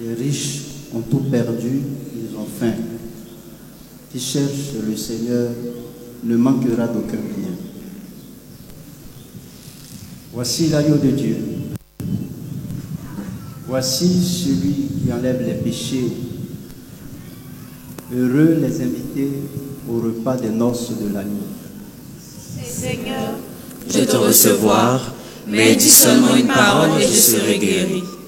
Les riches ont tout perdu, ils ont faim. Qui cherche le Seigneur ne manquera d'aucun bien. Voici l'agneau de Dieu. Voici celui qui enlève les péchés. Heureux les invités au repas des noces de l'agneau. Seigneur, je te recevoir, mais dis seulement une parole et je serai guéri.